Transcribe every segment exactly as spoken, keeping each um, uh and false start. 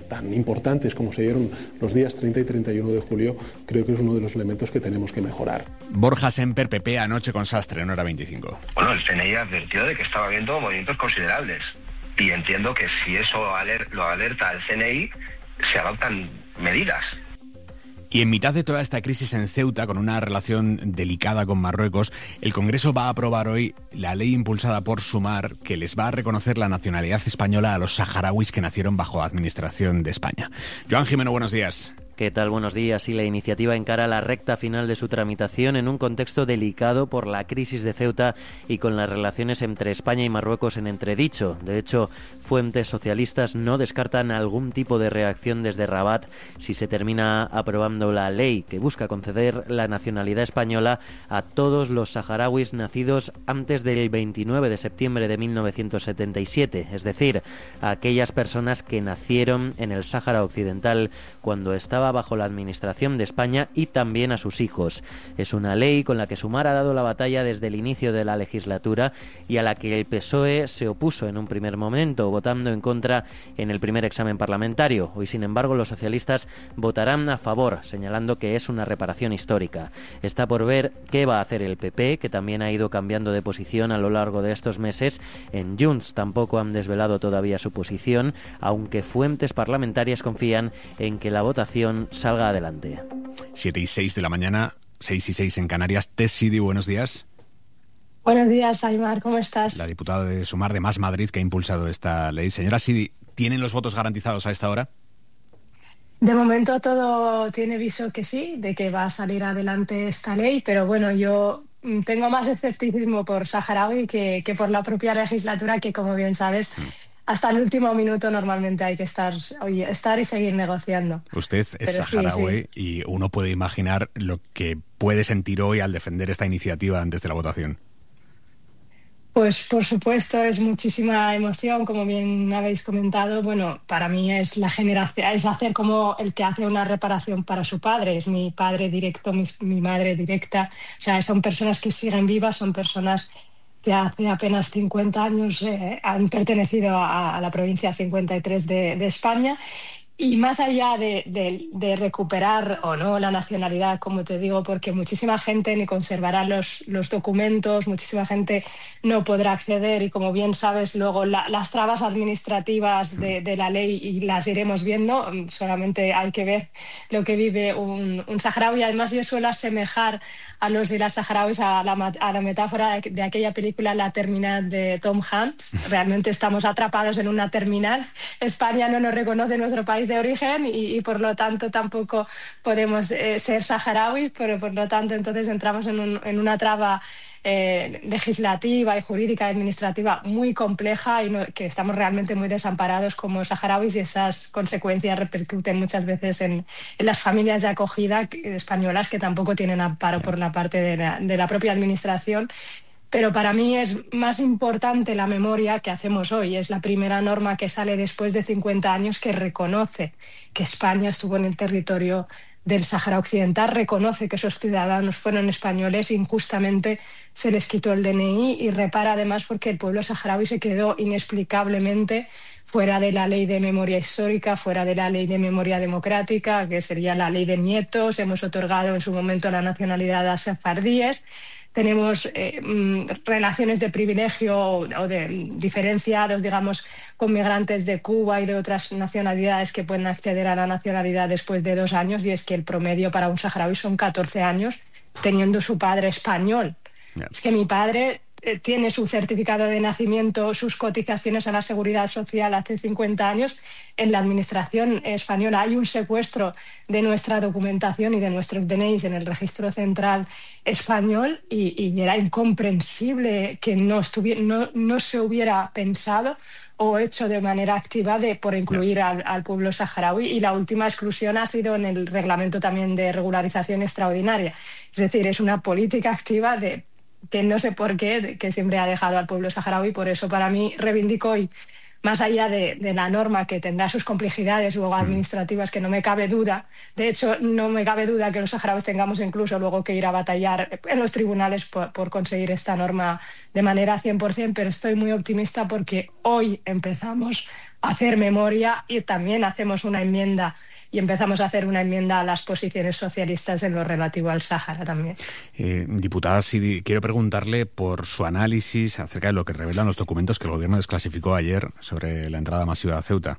tan importantes como se dieron los días treinta y treinta y uno de julio, creo que es uno de los elementos que tenemos que mejorar. Borja Semper, P P, anoche con Sastre, en Hora veinticinco. Bueno, el C N I advirtió de que estaba habiendo movimientos considerables y entiendo que si eso aler- lo alerta al C N I, se adoptan medidas. Y en mitad de toda esta crisis en Ceuta, con una relación delicada con Marruecos, el Congreso va a aprobar hoy la ley impulsada por Sumar que les va a reconocer la nacionalidad española a los saharauis que nacieron bajo administración de España. Joan Jimeno, buenos días. ¿Qué tal? Buenos días. Y la iniciativa encara la recta final de su tramitación en un contexto delicado por la crisis de Ceuta y con las relaciones entre España y Marruecos en entredicho. De hecho, fuentes socialistas no descartan algún tipo de reacción desde Rabat si se termina aprobando la ley que busca conceder la nacionalidad española a todos los saharauis nacidos antes del veintinueve de septiembre de mil novecientos setenta y siete, es decir, a aquellas personas que nacieron en el Sáhara Occidental cuando estaba bajo la administración de España, y también a sus hijos. Es una ley con la que Sumar ha dado la batalla desde el inicio de la legislatura y a la que el P S O E se opuso en un primer momento, votando en contra en el primer examen parlamentario. Hoy, sin embargo, los socialistas votarán a favor, señalando que es una reparación histórica. Está por ver qué va a hacer el P P, que también ha ido cambiando de posición a lo largo de estos meses. En Junts tampoco han desvelado todavía su posición, aunque fuentes parlamentarias confían en que la votación salga adelante. siete y seis de la mañana, seis y seis en Canarias. Tess Sidi, buenos días. Buenos días, Aymar, ¿cómo estás? La diputada de Sumar de Más Madrid que ha impulsado esta ley. Señora Sidi, ¿tienen los votos garantizados a esta hora? De momento todo tiene viso que sí, de que va a salir adelante esta ley, pero bueno, yo tengo más escepticismo por saharaui que, que por la propia legislatura, que como bien sabes, mm. hasta el último minuto normalmente hay que estar, oye, estar y seguir negociando. Usted es Pero saharaui, sí, sí. Y uno puede imaginar lo que puede sentir hoy al defender esta iniciativa antes de la votación. Pues por supuesto es muchísima emoción, como bien habéis comentado. Bueno, para mí es la generación, es hacer como el que hace una reparación para su padre. Es mi padre directo, mi, mi madre directa. O sea, son personas que siguen vivas, son personas que hace apenas cincuenta años eh, han pertenecido a, a la provincia cincuenta y tres de, de España. Y más allá de, de, de recuperar o no la nacionalidad, como te digo, porque muchísima gente ni conservará los, los documentos, muchísima gente no podrá acceder y, como bien sabes, luego la, las trabas administrativas de, de la ley, y las iremos viendo, solamente hay que ver lo que vive un, un saharaui. Además, yo suelo asemejar a los y las saharauis a la, a la metáfora de, de aquella película La Terminal de Tom Hanks. Realmente estamos atrapados en una terminal. España no nos reconoce nuestro país de origen y, y por lo tanto tampoco podemos eh, ser saharauis, pero por lo tanto entonces entramos en, un, en una traba eh, legislativa y jurídica y administrativa muy compleja, y no, que estamos realmente muy desamparados como saharauis, y esas consecuencias repercuten muchas veces en, en las familias de acogida españolas, que tampoco tienen amparo por la parte de la, de la propia administración. Pero para mí es más importante la memoria que hacemos hoy. Es la primera norma que sale después de cincuenta años que reconoce que España estuvo en el territorio del Sáhara Occidental, reconoce que esos ciudadanos fueron españoles, injustamente se les quitó el D N I, y repara además porque el pueblo saharaui se quedó inexplicablemente fuera de la ley de memoria histórica, fuera de la ley de memoria democrática, que sería la ley de nietos. Hemos otorgado en su momento la nacionalidad a sefardíes. Tenemos eh, relaciones de privilegio o de diferenciados, digamos, con migrantes de Cuba y de otras nacionalidades que pueden acceder a la nacionalidad después de dos años, y es que el promedio para un saharaui son catorce años teniendo su padre español. Yeah. Es que mi padre eh, tiene su certificado de nacimiento, sus cotizaciones a la Seguridad Social hace cincuenta años en la administración española. Hay un secuestro de nuestra documentación y de nuestros D N Is en el registro central español, y, y era incomprensible que no, estuviera, no, no se hubiera pensado o hecho de manera activa de, por incluir al, al pueblo saharaui. Y la última exclusión ha sido en el reglamento también de regularización extraordinaria. Es decir, es una política activa de que no sé por qué, que siempre ha dejado al pueblo saharaui. Por eso para mí reivindico hoy más allá de, de la norma que tendrá sus complejidades luego administrativas, que no me cabe duda, de hecho no me cabe duda que los saharauis tengamos incluso luego que ir a batallar en los tribunales por, por conseguir esta norma de manera cien por ciento, pero estoy muy optimista porque hoy empezamos a hacer memoria y también hacemos una enmienda y empezamos a hacer una enmienda a las posiciones socialistas en lo relativo al Sáhara también. Eh, diputada, sí, quiero preguntarle por su análisis acerca de lo que revelan los documentos que el gobierno desclasificó ayer sobre la entrada masiva a Ceuta.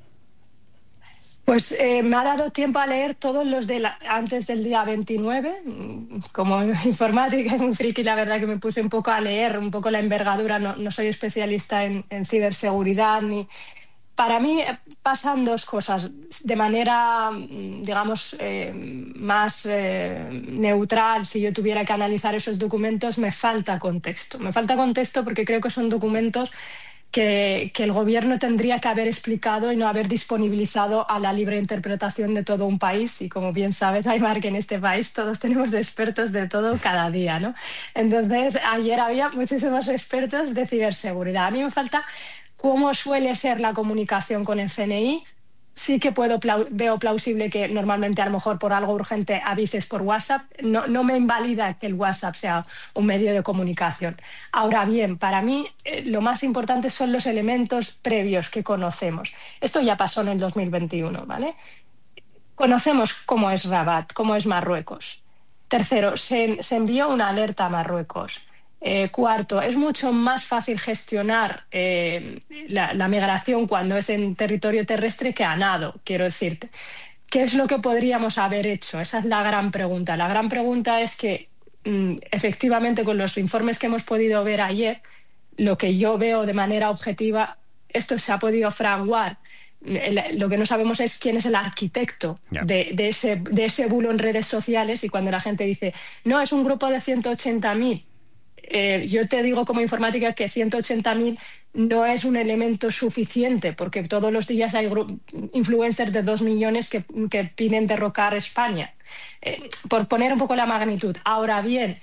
Pues eh, me ha dado tiempo a leer todos los de la, antes del día veintinueve. Como informática es muy friki, la verdad que me puse un poco a leer, un poco la envergadura. No, no soy especialista en, en ciberseguridad ni... Para mí pasan dos cosas. De manera, digamos, eh, más eh, neutral, si yo tuviera que analizar esos documentos, me falta contexto. Me falta contexto porque creo que son documentos que, que el gobierno tendría que haber explicado y no haber disponibilizado a la libre interpretación de todo un país. Y como bien sabes, Aymar, que en este país todos tenemos expertos de todo cada día, ¿no? Entonces, ayer había muchísimos expertos de ciberseguridad. A mí me falta... ¿Cómo suele ser la comunicación con el C N I? Sí que puedo veo plausible que normalmente a lo mejor por algo urgente avises por WhatsApp. No, no me invalida que el WhatsApp sea un medio de comunicación. Ahora bien, para mí eh, lo más importante son los elementos previos que conocemos. Esto ya pasó en el dos mil veintiuno, ¿vale? Conocemos cómo es Rabat, cómo es Marruecos. Tercero, se, se envió una alerta a Marruecos. Eh, cuarto, es mucho más fácil gestionar eh, la, la migración cuando es en territorio terrestre que a nado, quiero decirte. ¿Qué es lo que podríamos haber hecho? Esa es la gran pregunta. La gran pregunta es que, mm, efectivamente, con los informes que hemos podido ver ayer, lo que yo veo de manera objetiva, esto se ha podido fraguar. Lo que no sabemos es quién es el arquitecto yeah. de, de, ese, de ese bulo en redes sociales, y cuando la gente dice, no, es un grupo de ciento ochenta mil, Eh, yo te digo como informática que ciento ochenta mil no es un elemento suficiente, porque todos los días hay influencers de dos millones que, que piden derrocar España, eh, por poner un poco la magnitud. Ahora bien,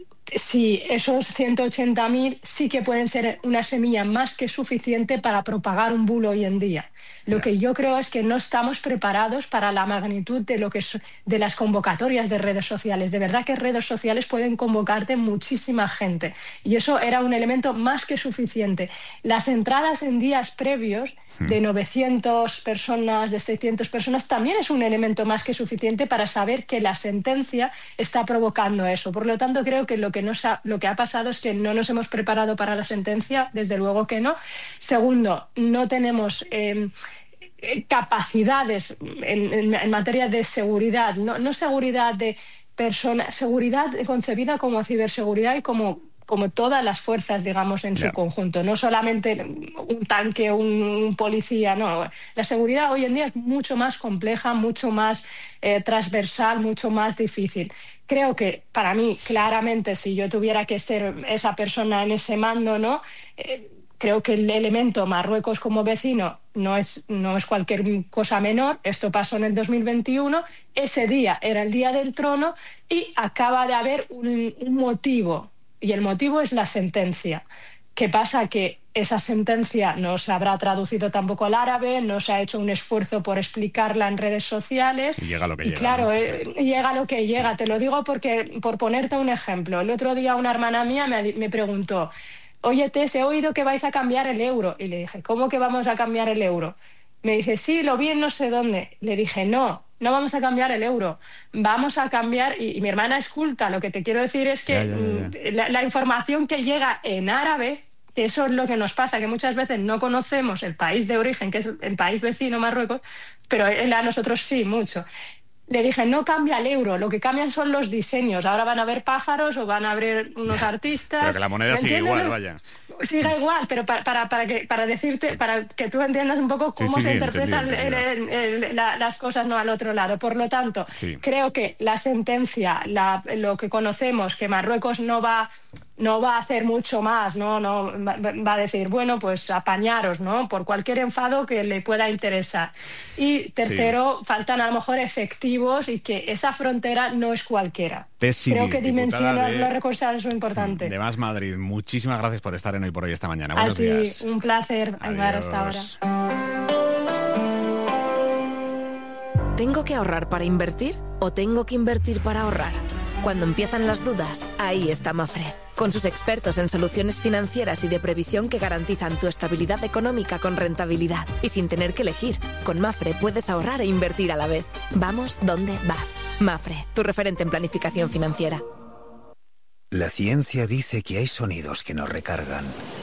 si esos ciento ochenta mil sí que pueden ser una semilla más que suficiente para propagar un bulo hoy en día. Lo que yo creo es que no estamos preparados para la magnitud de lo que es, de las convocatorias de redes sociales. De verdad que redes sociales pueden convocarte muchísima gente, y eso era un elemento más que suficiente. Las entradas en días previos de novecientas personas, de seiscientas personas, también es un elemento más que suficiente para saber que la sentencia está provocando eso. Por lo tanto, creo que lo que, nos ha, lo que ha pasado es que no nos hemos preparado para la sentencia, desde luego que no. Segundo, no tenemos eh, capacidades en, en, en materia de seguridad, no, no seguridad de personas, seguridad concebida como ciberseguridad y como como todas las fuerzas, digamos, en yeah. su conjunto. No solamente un tanque, un, un policía, no. La seguridad hoy en día es mucho más compleja, mucho más eh, transversal, mucho más difícil. Creo que, para mí, claramente, si yo tuviera que ser esa persona en ese mando, ¿no? Eh, creo que el elemento Marruecos como vecino no es, no es cualquier cosa menor. Esto pasó en el dos mil veintiuno, ese día era el día del trono y acaba de haber un, un motivo. Y el motivo es la sentencia. ¿Qué pasa? Que esa sentencia no se habrá traducido tampoco al árabe, no se ha hecho un esfuerzo por explicarla en redes sociales. Y llega lo que y llega. Claro, ¿no? eh, llega lo que llega. Te lo digo porque, por ponerte un ejemplo, el otro día una hermana mía me, me preguntó, oye, Tess, he oído que vais a cambiar el euro. Y le dije, ¿cómo que vamos a cambiar el euro? Me dice, sí, lo vi en no sé dónde. Le dije, no. No vamos a cambiar el euro, vamos a cambiar, y, y mi hermana es culta, lo que te quiero decir es que ya, ya, ya. La, la información que llega en árabe, que eso es lo que nos pasa, que muchas veces no conocemos el país de origen, que es el país vecino, Marruecos, pero él a nosotros sí, mucho. Le dije, no cambia el euro, lo que cambian son los diseños. Ahora van a haber pájaros o van a haber unos artistas. Pero que la moneda sigue igual, vaya. Sigue igual, pero para, para, para, que, para decirte, para que tú entiendas un poco cómo sí, sí, se sí, interpretan el, el, el, la, las cosas, no al otro lado. Por lo tanto, sí. creo que la sentencia, la, lo que conocemos, que Marruecos no va no va a hacer mucho más, ¿no? No va a decir, bueno, pues apañaros, ¿no? Por cualquier enfado que le pueda interesar. Y tercero, sí. faltan a lo mejor efectivos y que esa frontera no es cualquiera. Tessy, Creo que dimensionar de... los recursos es muy importante. De Más Madrid, muchísimas gracias por estar en Hoy por Hoy esta mañana. A Buenos ti, días. Un placer hablar hasta ahora. ¿Tengo que ahorrar para invertir o tengo que invertir para ahorrar? Cuando empiezan las dudas, ahí está Mafre, con sus expertos en soluciones financieras y de previsión que garantizan tu estabilidad económica con rentabilidad y sin tener que elegir. Con Mafre puedes ahorrar e invertir a la vez. Vamos donde vas. Mafre, tu referente en planificación financiera. La ciencia dice que hay sonidos que nos recargan.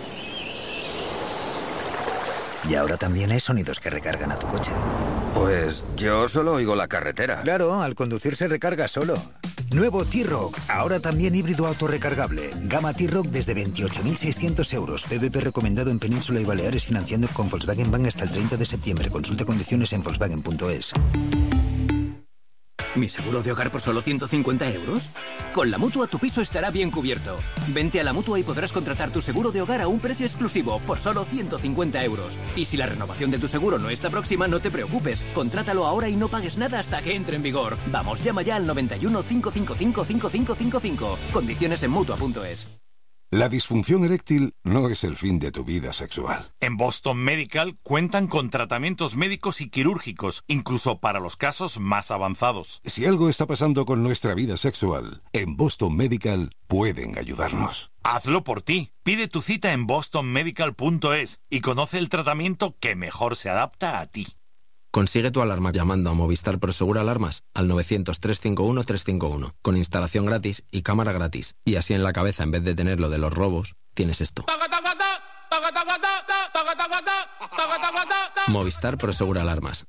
Y ahora también hay sonidos que recargan a tu coche. Pues yo solo oigo la carretera. Claro, al conducir se recarga solo. Nuevo T-Roc, ahora también híbrido autorrecargable. Gama T-Roc desde veintiocho mil seiscientos euros. P V P recomendado en Península y Baleares, financiando con Volkswagen Bank hasta el treinta de septiembre. Consulta condiciones en volkswagen punto es. ¿Mi seguro de hogar por solo ciento cincuenta euros? Con la Mutua tu piso estará bien cubierto. Vente a la Mutua y podrás contratar tu seguro de hogar a un precio exclusivo por solo ciento cincuenta euros. Y si la renovación de tu seguro no está próxima, no te preocupes. Contrátalo ahora y no pagues nada hasta que entre en vigor. Vamos, llama ya al noventa y uno, cinco cinco cinco, cinco cinco cinco cinco. Condiciones en Mutua punto es. La disfunción eréctil no es el fin de tu vida sexual. En Boston Medical cuentan con tratamientos médicos y quirúrgicos, incluso para los casos más avanzados. Si algo está pasando con nuestra vida sexual, en Boston Medical pueden ayudarnos. Hazlo por ti. Pide tu cita en boston medical punto es y conoce el tratamiento que mejor se adapta a ti. Consigue tu alarma llamando a Movistar Prosegur Alarmas al novecientos, trescientos cincuenta y uno, trescientos cincuenta y uno, con instalación gratis y cámara gratis. Y así en la cabeza, en vez de tener lo de los robos, tienes esto. Movistar Prosegur Alarmas.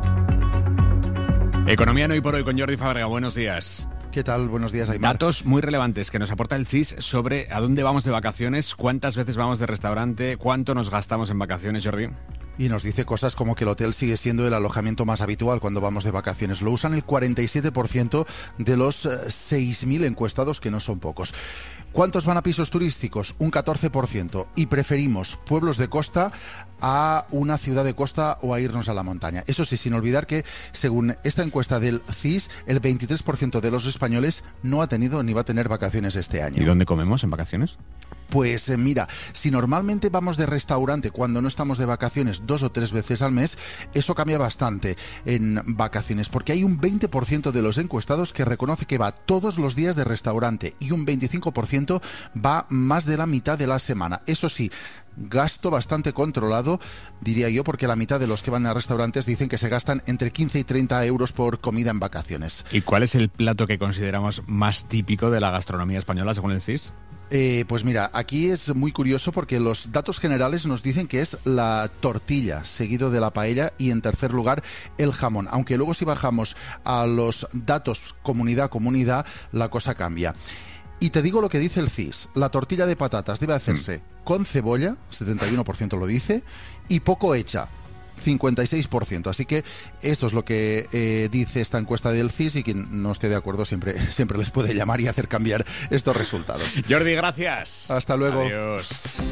Economía en Hoy por Hoy con Jordi Fábrega. Buenos días. ¿Qué tal? Buenos días, Aymar. Datos muy relevantes que nos aporta el C I S sobre a dónde vamos de vacaciones, cuántas veces vamos de restaurante, cuánto nos gastamos en vacaciones, Jordi. Y nos dice cosas como que el hotel sigue siendo el alojamiento más habitual cuando vamos de vacaciones. Lo usan el cuarenta y siete por ciento de los eh, seis mil encuestados, que no son pocos. ¿Cuántos van a pisos turísticos? Un catorce por ciento. Y preferimos pueblos de costa a una ciudad de costa o a irnos a la montaña. Eso sí, sin olvidar que, según esta encuesta del C I S, el veintitrés por ciento de los españoles no ha tenido ni va a tener vacaciones este año. ¿Y dónde comemos en vacaciones? Pues eh, mira, si normalmente vamos de restaurante cuando no estamos de vacaciones dos o tres veces al mes, eso cambia bastante en vacaciones, porque hay un veinte por ciento de los encuestados que reconoce que va todos los días de restaurante y un veinticinco por ciento va más de la mitad de la semana. Eso sí, gasto bastante controlado, diría yo, porque la mitad de los que van a restaurantes dicen que se gastan entre quince y treinta euros por comida en vacaciones. ¿Y cuál es el plato que consideramos más típico de la gastronomía española, según el C I S? Eh, pues mira, aquí es muy curioso porque los datos generales nos dicen que es la tortilla, seguido de la paella y en tercer lugar el jamón. Aunque luego si bajamos a los datos comunidad a comunidad, la cosa cambia. Y te digo lo que dice el C I S. La tortilla de patatas debe hacerse mm. con cebolla, setenta y uno por ciento lo dice, y poco hecha, cincuenta y seis por ciento. Así que esto es lo que eh, dice esta encuesta del C I S, y quien no esté de acuerdo siempre, siempre les puede llamar y hacer cambiar estos resultados. Jordi, gracias. Hasta luego. Adiós.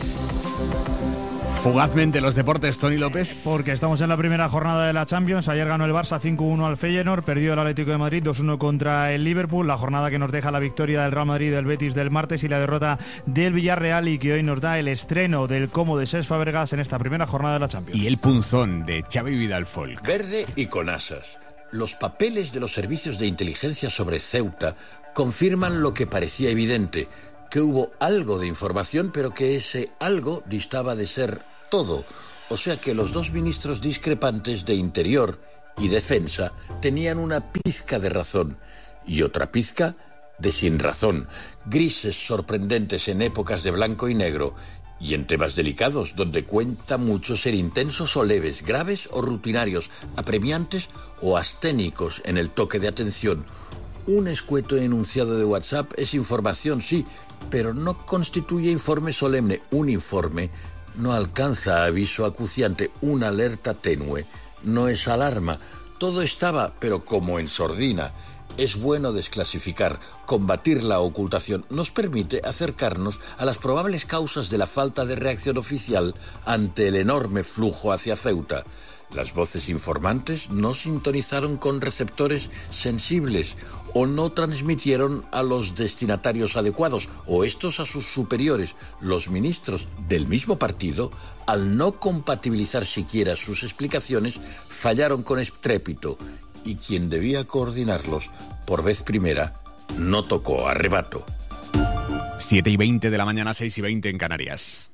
Fugazmente los deportes, Tony López. Porque estamos en la primera jornada de la Champions. Ayer ganó el Barça cinco uno al Feyenoord, perdió el Atlético de Madrid dos uno contra el Liverpool. La jornada que nos deja la victoria del Real Madrid, del Betis del martes y la derrota del Villarreal, y que hoy nos da el estreno del Como de Cesc Fàbregas en esta primera jornada de la Champions. Y el punzón de Xavi Vidal Folk. Verde y con asas. Los papeles de los servicios de inteligencia sobre Ceuta confirman lo que parecía evidente, que hubo algo de información, pero que ese algo distaba de ser todo. O sea que los dos ministros discrepantes de Interior y Defensa tenían una pizca de razón y otra pizca de sin razón. Grises sorprendentes en épocas de blanco y negro y en temas delicados donde cuenta mucho ser intensos o leves, graves o rutinarios, apremiantes o asténicos en el toque de atención. Un escueto enunciado de WhatsApp es información, sí, pero no constituye informe solemne. Un informe no alcanza aviso acuciante, una alerta tenue no es alarma. Todo estaba, pero como en sordina. es bueno desclasificar, combatir la ocultación, nos permite acercarnos a las probables causas de la falta de reacción oficial ante el enorme flujo hacia Ceuta. Las voces informantes no sintonizaron con receptores sensibles o no transmitieron a los destinatarios adecuados o estos a sus superiores. Los ministros del mismo partido, al no compatibilizar siquiera sus explicaciones, fallaron con estrépito y quien debía coordinarlos por vez primera no tocó a rebato. siete y veinte de la mañana, seis y veinte en Canarias.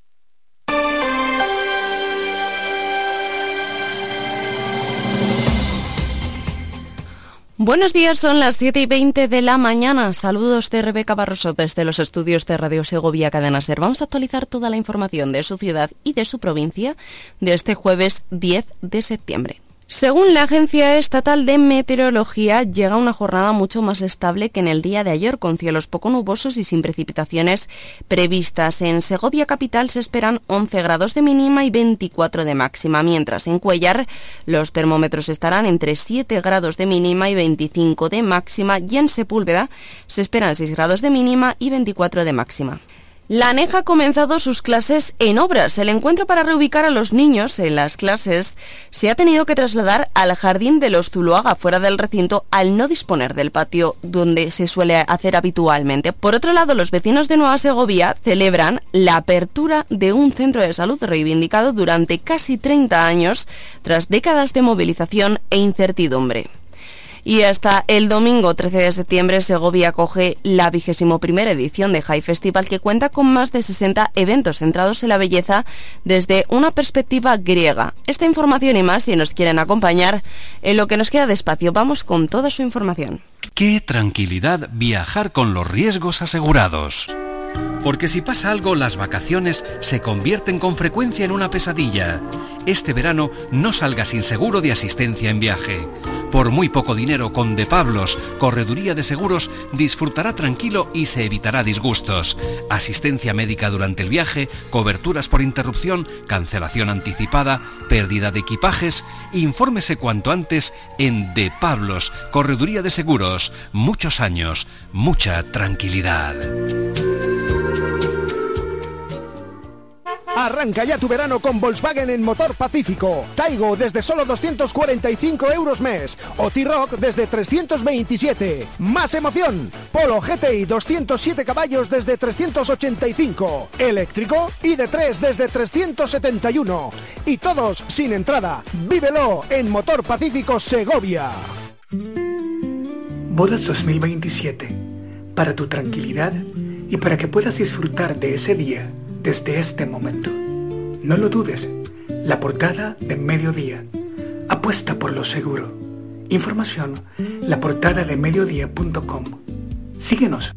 Buenos días, son las siete y veinte de la mañana. Saludos de Rebeca Barroso desde los estudios de Radio Segovia Cadena Ser. Vamos a actualizar toda la información de su ciudad y de su provincia de este jueves diez de septiembre. Según la Agencia Estatal de Meteorología, llega una jornada mucho más estable que en el día de ayer, con cielos poco nubosos y sin precipitaciones previstas. En Segovia capital se esperan once grados de mínima y veinticuatro de máxima, mientras en Cuéllar los termómetros estarán entre siete grados de mínima y veinticinco de máxima, y en Sepúlveda se esperan seis grados de mínima y veinticuatro de máxima. La ANEJ ha comenzado sus clases en obras. El encuentro para reubicar a los niños en las clases se ha tenido que trasladar al jardín de los Zuloaga, fuera del recinto, al no disponer del patio donde se suele hacer habitualmente. Por otro lado, los vecinos de Nueva Segovia celebran la apertura de un centro de salud reivindicado durante casi treinta años, tras décadas de movilización e incertidumbre. Y hasta el domingo trece de septiembre, Segovia acoge la vigésimo primera edición de High Festival, que cuenta con más de sesenta eventos centrados en la belleza desde una perspectiva griega. Esta información y más, si nos quieren acompañar en lo que nos queda de espacio, vamos con toda su información. ¡Qué tranquilidad viajar con los riesgos asegurados! Porque si pasa algo, las vacaciones se convierten con frecuencia en una pesadilla. Este verano no salga sin seguro de asistencia en viaje. Por muy poco dinero, con De Pablos, Correduría de Seguros, disfrutará tranquilo y se evitará disgustos. Asistencia médica durante el viaje, coberturas por interrupción, cancelación anticipada, pérdida de equipajes. Infórmese cuanto antes en De Pablos, Correduría de Seguros. Muchos años, mucha tranquilidad. Arranca ya tu verano con Volkswagen en Motor Pacífico. Taigo desde solo doscientos cuarenta y cinco euros mes. O T-Roc desde trescientos veintisiete. ¡Más emoción! Polo G T I doscientos siete caballos desde trescientos ochenta y cinco. Eléctrico I D tres desde trescientos setenta y uno. Y todos sin entrada. Vívelo en Motor Pacífico Segovia. Bodas dos mil veintisiete. Para tu tranquilidad y para que puedas disfrutar de ese día desde este momento. No lo dudes, la portada de Mediodía. Apuesta por lo seguro. Información, la portada de mediodía punto com. Síguenos.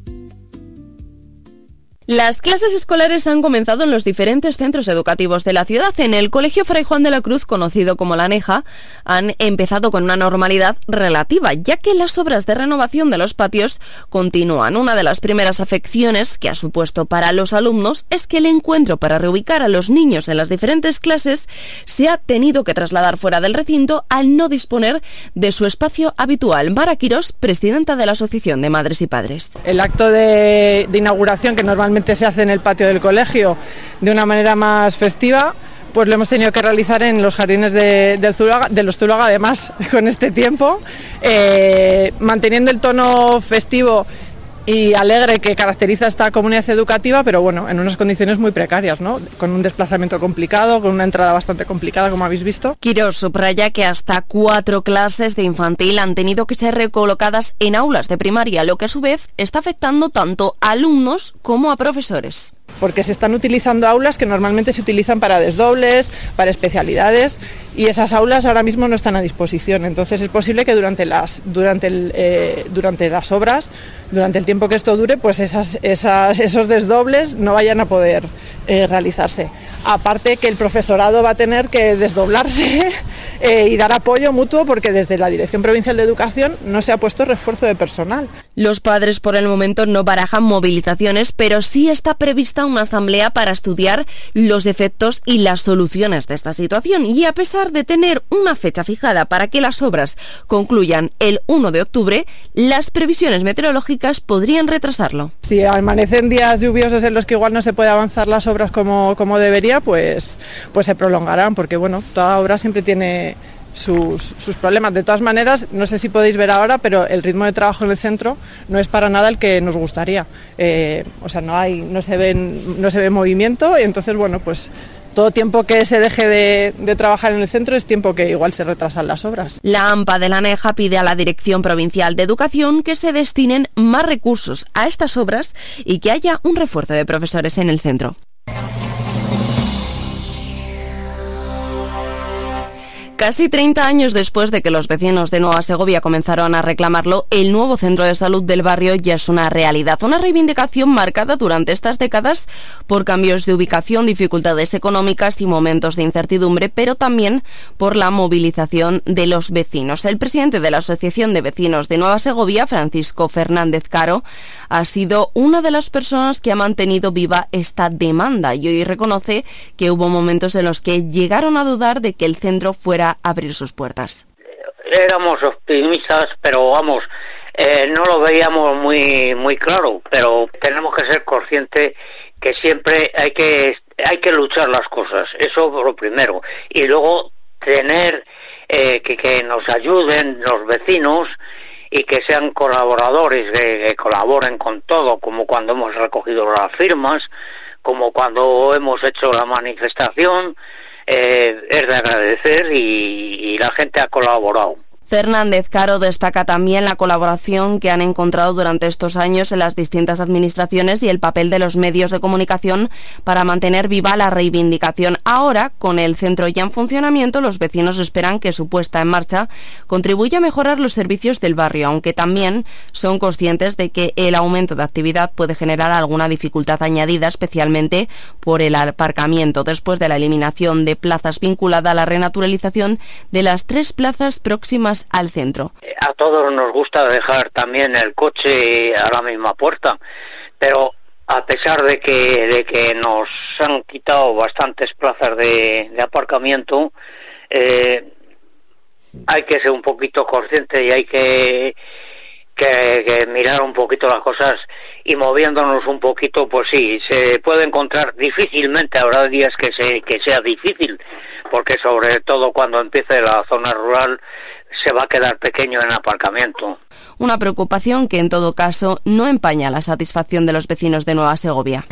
Las clases escolares han comenzado en los diferentes centros educativos de la ciudad. En el Colegio Fray Juan de la Cruz, conocido como la ANEJ, han empezado con una normalidad relativa, ya que las obras de renovación de los patios continúan. Una de las primeras afecciones que ha supuesto para los alumnos es que el encuentro para reubicar a los niños en las diferentes clases se ha tenido que trasladar fuera del recinto al no disponer de su espacio habitual. Mara Quirós, presidenta de la Asociación de Madres y Padres. El acto de, de inauguración, que normalmente se hace en el patio del colegio de una manera más festiva, pues lo hemos tenido que realizar en los jardines de, del Zuloaga, de los Zuloaga, además con este tiempo, eh, manteniendo el tono festivo y alegre que caracteriza esta comunidad educativa, pero bueno, en unas condiciones muy precarias, ¿no? Con un desplazamiento complicado, con una entrada bastante complicada, como habéis visto. Quirós subraya que hasta cuatro clases de infantil han tenido que ser recolocadas en aulas de primaria, lo que a su vez está afectando tanto a alumnos como a profesores. Porque se están utilizando aulas que normalmente se utilizan para desdobles, para especialidades, y esas aulas ahora mismo no están a disposición. Entonces es posible que durante las, durante el, eh, durante las obras, durante el tiempo que esto dure, pues esas, esas, esos desdobles no vayan a poder eh, realizarse. Aparte que el profesorado va a tener que desdoblarse eh, y dar apoyo mutuo, porque desde la Dirección Provincial de Educación no se ha puesto refuerzo de personal. Los padres por el momento no barajan movilizaciones, pero sí está prevista una asamblea para estudiar los efectos y las soluciones de esta situación. Y a pesar de tener una fecha fijada para que las obras concluyan el uno de octubre, las previsiones meteorológicas podrían retrasarlo. Si amanecen días lluviosos en los que igual no se puede avanzar las obras como, como debería, pues, pues se prolongarán, porque bueno, toda obra siempre tiene Sus, sus problemas. De todas maneras, no sé si podéis ver ahora, pero el ritmo de trabajo en el centro no es para nada el que nos gustaría. Eh, o sea, no hay, no se ven, no se ve movimiento, y entonces, bueno, pues todo tiempo que se deje de, de trabajar en el centro es tiempo que igual se retrasan las obras. La AMPA de La Neja pide a la Dirección Provincial de Educación que se destinen más recursos a estas obras y que haya un refuerzo de profesores en el centro. Casi treinta años después de que los vecinos de Nueva Segovia comenzaron a reclamarlo, el nuevo centro de salud del barrio ya es una realidad. Una reivindicación marcada durante estas décadas por cambios de ubicación, dificultades económicas y momentos de incertidumbre, pero también por la movilización de los vecinos. El presidente de la Asociación de Vecinos de Nueva Segovia, Francisco Fernández Caro, ha sido una de las personas que ha mantenido viva esta demanda y hoy reconoce que hubo momentos en los que llegaron a dudar de que el centro fuera a abrir sus puertas. Éramos optimistas, pero vamos, eh, no lo veíamos muy muy claro, pero tenemos que ser conscientes que siempre hay que hay que luchar las cosas, eso por lo primero, y luego tener eh, que, que nos ayuden los vecinos y que sean colaboradores, que, que colaboren con todo, como cuando hemos recogido las firmas, como cuando hemos hecho la manifestación. Eh, es de agradecer y, y la gente ha colaborado. Fernández Caro destaca también la colaboración que han encontrado durante estos años en las distintas administraciones y el papel de los medios de comunicación para mantener viva la reivindicación. Ahora, con el centro ya en funcionamiento, los vecinos esperan que su puesta en marcha contribuya a mejorar los servicios del barrio, aunque también son conscientes de que el aumento de actividad puede generar alguna dificultad añadida, especialmente por el aparcamiento, después de la eliminación de plazas vinculada a la renaturalización de las tres plazas próximas al centro. A todos nos gusta dejar también el coche a la misma puerta, pero a pesar de que de que nos han quitado bastantes plazas de, de aparcamiento, eh, hay que ser un poquito consciente y hay que, que que mirar un poquito las cosas, y moviéndonos un poquito, pues sí, se puede encontrar difícilmente, habrá días que se que sea difícil, porque sobre todo cuando empiece la zona rural se va a quedar pequeño en aparcamiento. Una preocupación que en todo caso no empaña la satisfacción de los vecinos de Nueva Segovia.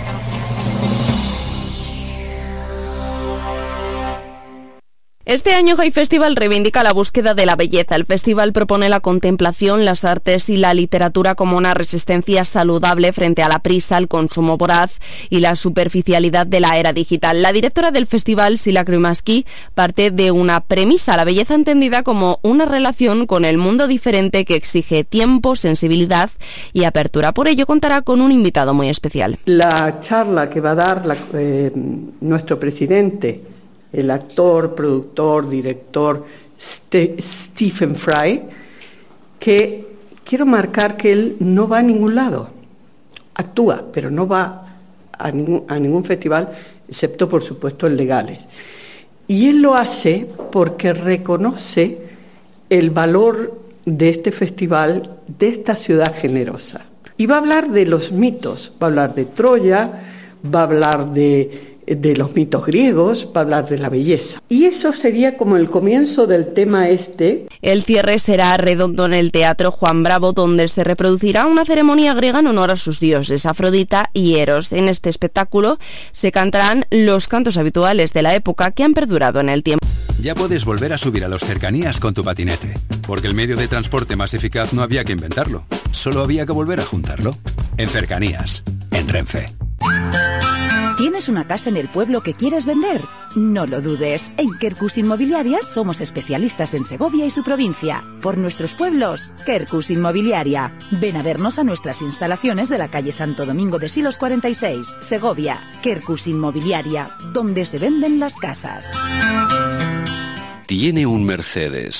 Este año High Festival reivindica la búsqueda de la belleza. El festival propone la contemplación, las artes y la literatura como una resistencia saludable frente a la prisa, el consumo voraz y la superficialidad de la era digital. La directora del festival, Sila Krymaski, parte de una premisa, la belleza entendida como una relación con el mundo diferente que exige tiempo, sensibilidad y apertura. Por ello contará con un invitado muy especial. La charla que va a dar la, eh, nuestro presidente, el actor, productor, director Ste- Stephen Fry, que quiero marcar que él no va a ningún lado, actúa, pero no va a ningún, a ningún festival, excepto por supuesto en legales. Y él lo hace porque reconoce el valor de este festival, de esta ciudad generosa. Y va a hablar de los mitos, va a hablar de Troya, va a hablar de de los mitos griegos, va a hablar de la belleza. Y eso sería como el comienzo del tema este. El cierre será redondo en el Teatro Juan Bravo, donde se reproducirá una ceremonia griega en honor a sus dioses, Afrodita y Eros. En este espectáculo se cantarán los cantos habituales de la época que han perdurado en el tiempo. Ya puedes volver a subir a los cercanías con tu patinete, porque el medio de transporte más eficaz no había que inventarlo, solo había que volver a juntarlo. En Cercanías, en Renfe. ¿Tienes una casa en el pueblo que quieres vender? No lo dudes. En Quercus Inmobiliaria somos especialistas en Segovia y su provincia. Por nuestros pueblos, Quercus Inmobiliaria. Ven a vernos a nuestras instalaciones de la calle Santo Domingo de Silos cuarenta y seis, Segovia. Quercus Inmobiliaria, donde se venden las casas. Tiene un Mercedes,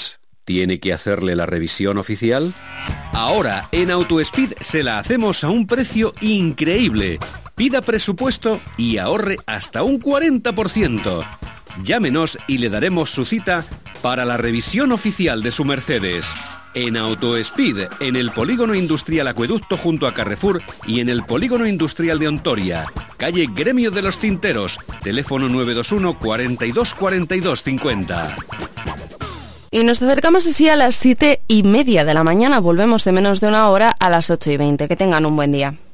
¿Tiene que hacerle la revisión oficial? Ahora, en AutoSpeed se la hacemos a un precio increíble. Pida presupuesto y ahorre hasta un cuarenta por ciento. Llámenos y le daremos su cita para la revisión oficial de su Mercedes. En AutoSpeed, en el Polígono Industrial Acueducto junto a Carrefour y en el Polígono Industrial de Ontoria. Calle Gremio de los Tinteros, teléfono nueve dos uno, cuarenta y dos, cuarenta y dos, cincuenta. Y nos acercamos así a las siete y media de la mañana. Volvemos en menos de una hora a las ocho y veinte. Que tengan un buen día.